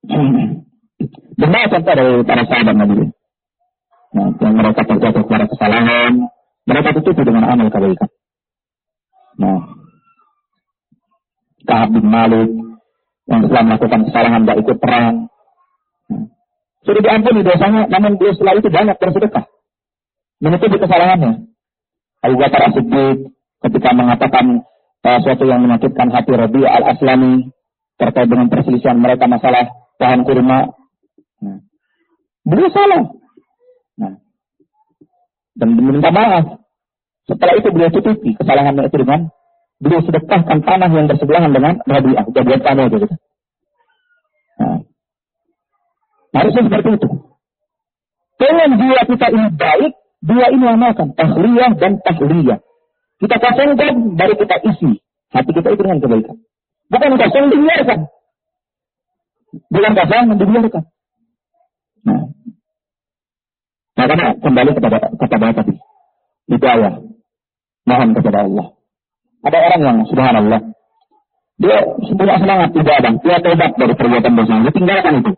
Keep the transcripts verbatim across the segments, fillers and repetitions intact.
Benar contoh dari para sahabat Nabi. Nah, yang mereka terjatuh kepada kesalahan, mereka tutupi dengan amal kebaikan. Nah, Ka'ab bin Malik yang setelah melakukan kesalahan tidak ikut perang, nah, sudah diampuni dosanya, namun beliau setelah itu banyak bersedekah, menutupi kesalahannya. Abu Bakar As-Siddiq ketika mengatakan uh, sesuatu yang menyakitkan hati Rabi' al-Aslami terkait dengan perselisihan mereka masalah pohon kurma, nah, beliau salah, nah, dan meminta maaf. Setelah itu beliau tutupi kesalahannya itu dengan beliau sedekahkan tanah yang bersebelahan dengan Rabi'ah, udah buat tanah aja gitu. Nah, harusnya seperti itu. Dengan jiwa kita ini baik, dua ini amalkan, tahliyah dan tahliyah. Kita kosongkan, baru kita isi hati kita itu dengan kebaikan. Bukan kosong dibiarkan. Bukan kosong dibiarkan. Nah, makanya kembali kepada kepada tadi hidayah, mohon kepada Allah. Ada orang yang subhanallah, dia punya semangat ibadah, dia tobat dari perbuatan dosa, dia tinggalkan itu.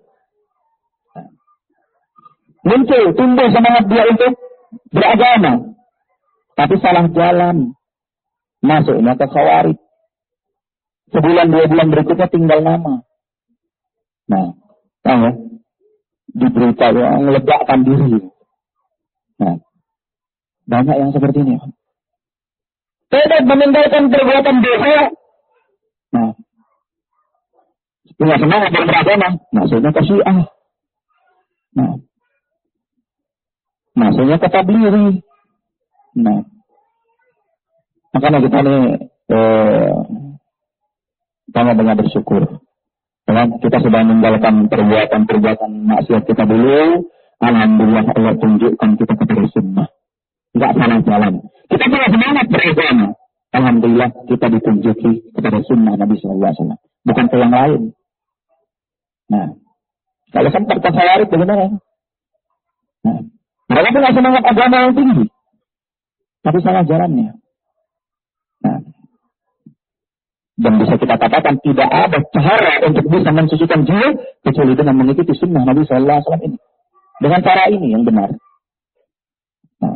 Muncul, tumbuh semangat dia itu beragama, tapi salah jalan, masuknya ke khawarij. Sebulan dua bulan berikutnya tinggal nama. Nah, tahu ya, di berita yang meledakkan diri. Nah, banyak yang seperti ini. Tidak meninggalkan perbuatan dosa. Nah, punya semangat dan beragama, maksudnya ke Syiah. Nah, maksudnya ke Tablighi. Nah, makanya kita ini eh, banyak-banyak bersyukur. Karena kita sudah meninggalkan perbuatan-perbuatan maksiat kita dulu. Alhamdulillah Allah tunjukkan kita kepada sunnah. Enggak salah jalan. Kita punya semangat beragama. Alhamdulillah kita ditunjuki kepada sunnah Nabi shallallahu alaihi wasallam. Bukan ke yang lain. Nah, kalau sempat ke khawarij bagaimana? Nah, mereka punya semangat agama yang tinggi, tapi salah jalannya. Nah, dan bisa kita katakan tidak ada cara untuk bisa mensucikan jiwa kecuali dengan mengikuti sunnah Nabi shallallahu alaihi wasallam ini. Dengan cara ini yang benar. Nah,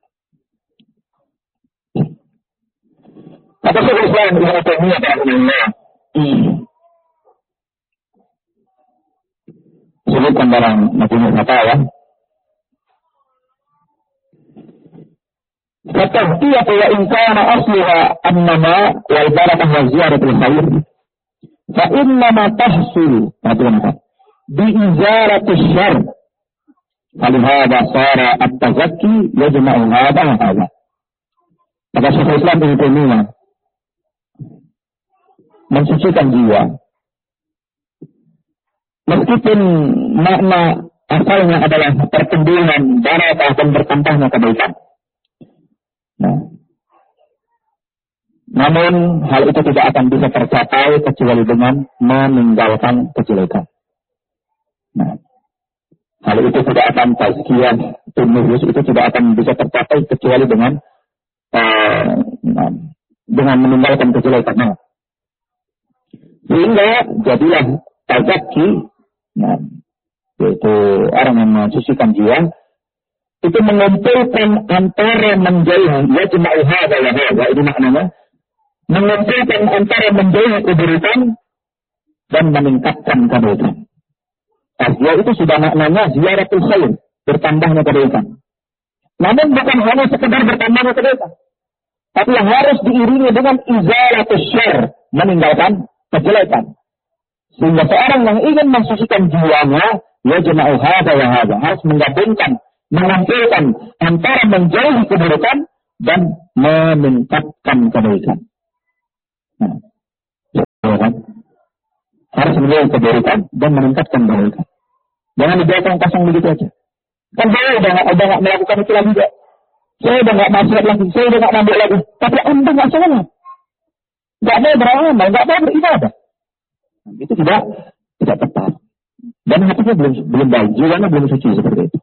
kata Syekh Islam Ibnu Taimiyah rahimahullah, sebutkan dalam Majmu' Fatawa, fatahiyah wa in kana asluha annama wal barakah wa ziyaratul khair fa innama tahsul bi izaratis syarr falihada sara at-tazakki yajma'u hadha wa hadha. Kata Syekh Islam Ibnu Taimiyah, mensucikan jiwa meskipun makna asalnya adalah pertumbuhan barakah dan bertambahnya kebaikan. Nah, namun hal itu tidak akan bisa tercapai kecuali dengan meninggalkan kejelekan. Nah, hal itu tidak akan tazkiyah nufus itu tidak akan bisa tercapai kecuali dengan uh, dengan meninggalkan kejelekan. Nah, sehingga jadilah tazakki, nah, yaitu orang yang mensucikan jiwa, itu mengumpulkan antara menjauhi yajma'u hadza wa hadza, itu maknanya mengumpulkan antara menjauhi keburukan dan meningkatkan kebaikan. Tasbih itu sudah maknanya ziyaratul khair, bertambahnya kebaikan. Namun bukan hanya sekedar bertambahnya kebaikan, tapi yang harus diiringi dengan izalatul syarr, meninggalkan kejelekan. Sehingga seorang yang ingin mensucikan jiwanya, yajma'u hadza wa hadza, harus menggabungkan, mengumpulkan antara menjauhi keburukan dan meningkatkan kebaikan. Nah, ya kan? Harus menjauhi keburukan dan meningkatkan kebaikan. Jangan dibiarkan kosong begitu aja. Kan saya udah nggak udah nggak melakukan itu lagi juga. Saya udah nggak maksiat lagi, saya udah nggak nambah lagi. Tapi anda nggak sholat, nggak mau beramal, nggak mau beribadah. Nah, itu tidak tidak tepat. Dan hatinya belum belum baik, jiwanya belum suci seperti itu.